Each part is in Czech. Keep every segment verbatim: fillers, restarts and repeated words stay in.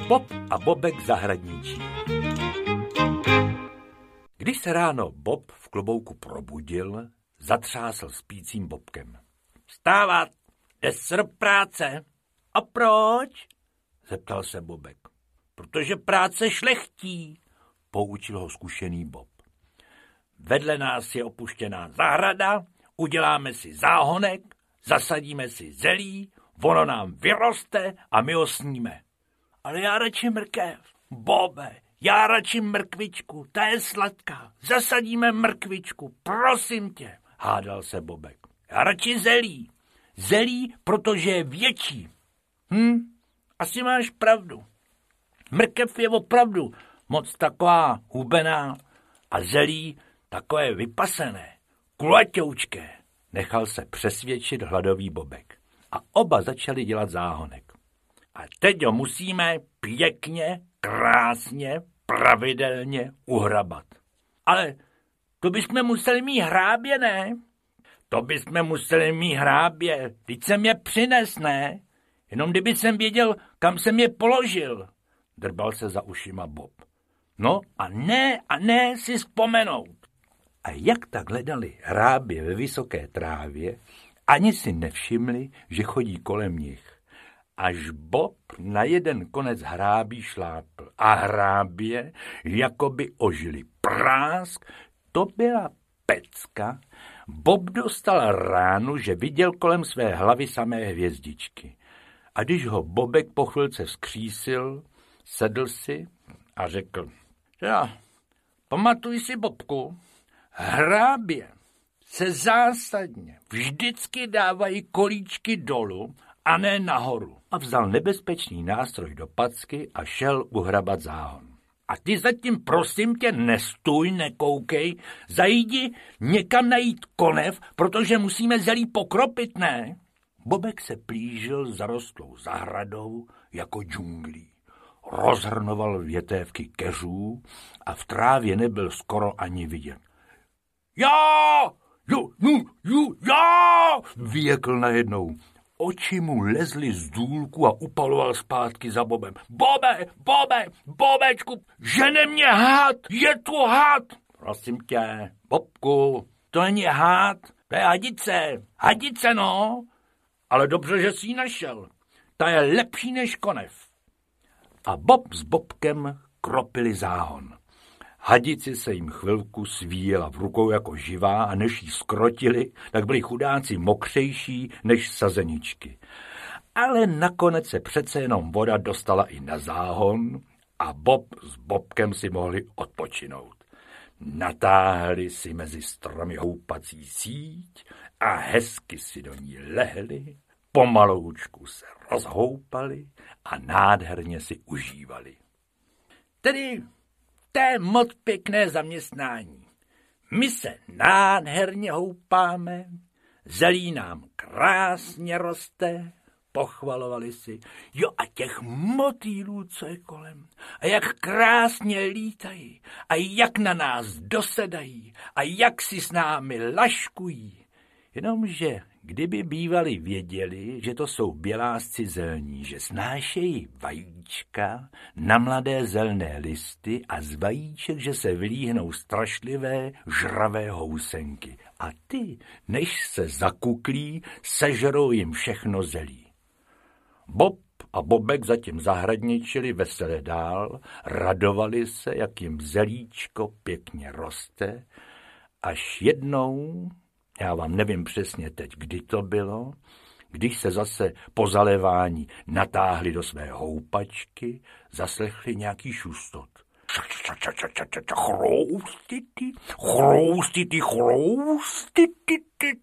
Bob a Bobek zahradničí. Když se ráno Bob v klobouku probudil, zatřásl spícím Bobkem. Vstávat, jde se do práce. A proč? Zeptal se Bobek. Protože práce šlechtí, poučil ho zkušený Bob. Vedle nás je opuštěná zahrada, uděláme si záhonek, zasadíme si zelí, ono nám vyroste a my ho sníme. Ale já radši mrkev. Bobe, já radši mrkvičku, ta je sladká. Zasadíme mrkvičku, prosím tě, hádal se Bobek. Já radši zelí. Zelí, protože je větší. Hm, asi máš pravdu. Mrkev je opravdu moc taková hubená a zelí takové vypasené, kulatoučké. Nechal se přesvědčit hladový Bobek. A oba začali dělat záhonek. A teď ho musíme pěkně, krásně, pravidelně uhrabat. Ale to bychom museli mít hrábě, ne? To bychom museli mít hrábě. Teď jsem je přines, ne? Jenom kdyby jsem věděl, kam jsem je položil. Drbal se za ušima Bob. No a ne a ne si vzpomenout. A jak tak hledali hrábě ve vysoké trávě, ani si nevšimli, že chodí kolem nich. Až Bob na jeden konec hrábí šlápl a hrábě jakoby ožili. Prásk, to byla pecka. Bob dostal ránu, že viděl kolem své hlavy samé hvězdičky. A když ho Bobek po chvilce vzkřísil, sedl si a řekl, já, pamatuj si, Bobku, hrábě se zásadně vždycky dávají kolíčky dolů a ne nahoru. A vzal nebezpečný nástroj do packy a šel uhrabat záhon. A ty zatím prosím tě nestůj, nekoukej, zajdi někam najít konev, protože musíme zelí pokropit, ne? Bobek se plížil zarostlou zahradou jako džunglí. Rozhrnoval větévky keřů a v trávě nebyl skoro ani vidět. Já! Jo, jo, jo, já! Vyjekl najednou. Oči mu lezly z důlku a upaloval zpátky za Bobem. Bobe, Bobe, Bobečku, žene mě had, je tu had! Prosím tě, Bobku, to není had, to je hadice, hadice no, ale dobře, že jsi ji našel, ta je lepší než konev. A Bob s Bobkem kropili záhon. Hadici se jim chvilku svíjela v rukou jako živá a než jí skrotili, tak byli chudáci mokřejší než sazeničky. Ale nakonec se přece jenom voda dostala i na záhon a Bob s Bobkem si mohli odpočinout. Natáhli si mezi stromy houpací síť a hezky si do ní lehli, pomaloučku se rozhoupali a nádherně si užívali. Tedy to je moc pěkné zaměstnání. My se nádherně houpáme, zelí nám krásně roste, pochvalovali si. Jo a těch motýlů, co je kolem, a jak krásně lítají, a jak na nás dosedají, a jak si s námi laškují. Jenomže kdyby bývali věděli, že to jsou bělásci zelní, že snášejí vajíčka na mladé zelné listy a z vajíček, že se vylíhnou strašlivé žravé housenky. A ty, než se zakuklí, sežerou jim všechno zelí. Bob a Bobek zatím zahradničili veselé dál, radovali se, jak jim zelíčko pěkně roste, až jednou, já vám nevím přesně teď, kdy to bylo, když se zase po zalévání natáhli do své houpačky, zaslechli nějaký šustot. Chroustity, chroustity, chroustity,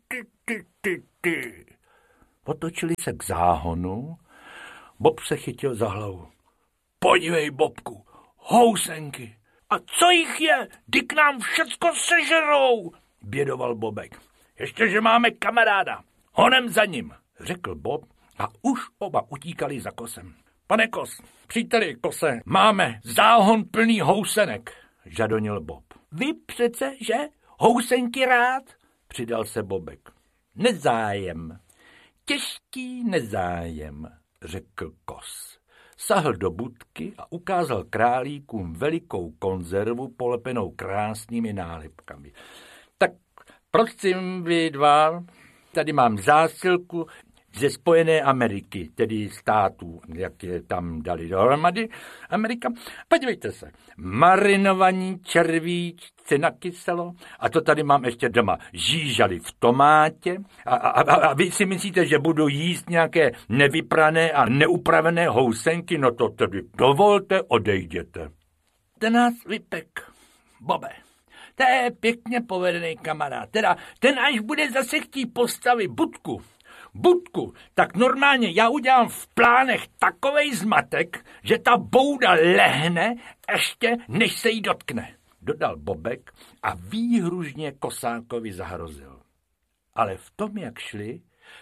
Potočili se k záhonu, Bob se chytil za hlavu. Podívej, Bobku, housenky. A co jich je? Dyk nám všecko sežerou, bědoval Bobek. Ještě, že máme kamaráda. Honem za ním, řekl Bob a už oba utíkali za Kosem. Pane Kos, příteli Kose, máme záhon plný housenek, žadonil Bob. Vy přece, že? Housenky rád? Přidal se Bobek. Nezájem. Těžký nezájem, řekl Kos. sahl do budky a ukázal králíkům velikou konzervu polepenou krásnými nálepkami. Tak prosím vy dva, tady mám zásilku ze Spojené Ameriky, tedy států, jak je tam dali dohromady Amerika. Podívejte se, marinovaní červíčci na kyselo, a to tady mám ještě doma, žížaly v tomátě, a, a, a vy si myslíte, že budu jíst nějaké nevyprané a neupravené housenky, no to tedy dovolte, odejděte. Ten nás vypek, Bobe. To je pěkně povedený kamarád, teda ten až bude zase chtít postavit budku, Budku, tak normálně já udělám v plánech takovej zmatek, že ta bouda lehne ještě, než se jí dotkne, dodal Bobek a výhružně Kosákovi zahrozil. Ale v tom, jak šli,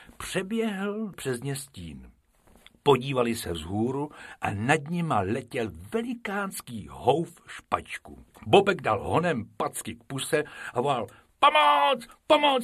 přeběhl přes ně stín. Podívali se vzhůru a nad nima letěl velikánský houf špačků. Bobek dal honem packy k puse a volal: Pomoc, pomoc,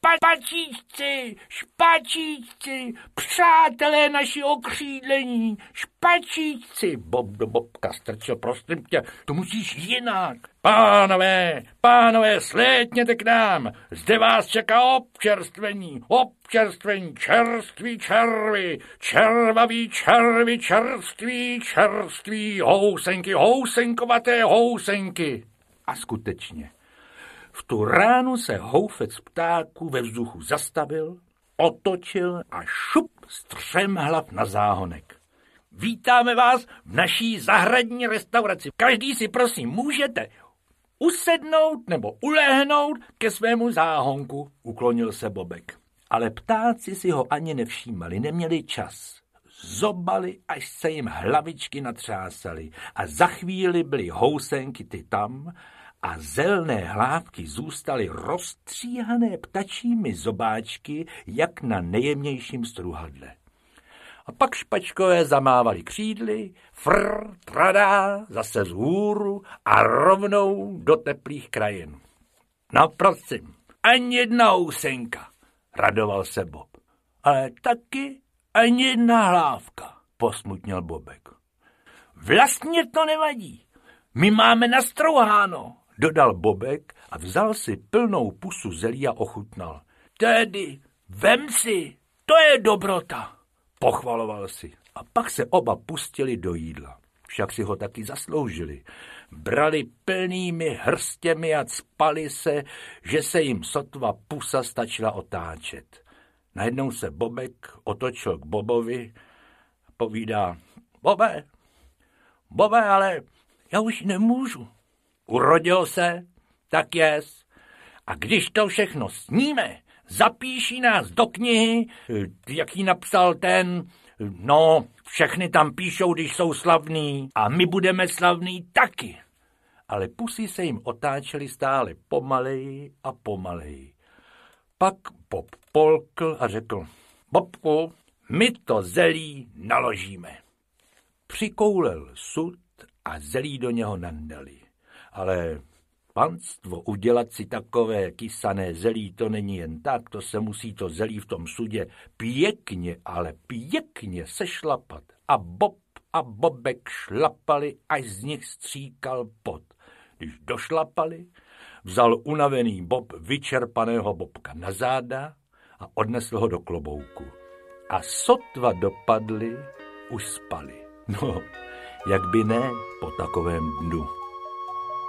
špačíčci, špačíčci, přátelé naši okřídlení, špačíčci. Bob do Bobka strčil: Prosím tě, to musíš jinak. Pánové, pánové, slétněte k nám, zde vás čeká občerstvení, občerstvení, čerství červy, červaví červy, čerství, čerství, housenky, housenkovaté housenky. A skutečně, v tu ránu se houfec ptáků ve vzduchu zastavil, otočil a šup střemhlav na záhonek. Vítáme vás v naší zahradní restauraci. Každý si prosím můžete usednout nebo ulehnout ke svému záhonku, uklonil se Bobek. Ale ptáci si ho ani nevšímali, neměli čas. Zobali, až se jim hlavičky natřásaly a za chvíli byly housenky ty tam a zelné hlávky zůstaly rozstříhané ptačími zobáčky, jak na nejjemnějším struhadle. A pak špačkové zamávali křídly, frr, tradá, zase vzhůru a rovnou do teplých krajin. No prosím, ani jedna housenka, radoval se Bob. Ale taky ani jedna hlávka, posmutnil Bobek. Vlastně to nevadí, my máme nastrouháno, dodal Bobek a vzal si plnou pusu zelí a ochutnal. Tedy, vem si, to je dobrota, pochvaloval si. A pak se oba pustili do jídla. Však si ho taky zasloužili. Brali plnými hrstěmi a cpali se, že se jim sotva pusa stačila otáčet. Najednou se Bobek otočil k Bobovi a povídá: Bobe, Bobe, ale já už nemůžu. Urodil se, tak jest. A když to všechno sníme, zapíší nás do knihy, jaký napsal ten, no, všechny tam píšou, když jsou slavní, a my budeme slavní taky. Ale pusy se jim otáčely stále pomaleji a pomaleji. Pak Bob polkl a řekl: Bobku, my to zelí naložíme. Přikoulel sud a zelí do něho nandali. Ale panstvo, udělat si takové kysané zelí, to není jen tak, to se musí to zelí v tom sudě pěkně, ale pěkně sešlapat. A Bob a Bobek šlapali, až z nich stříkal pot. Když došlapali, vzal unavený Bob vyčerpaného Bobka na záda a odnesl ho do klobouku. A sotva dopadli, už spali. No, jak by ne po takovém dnu.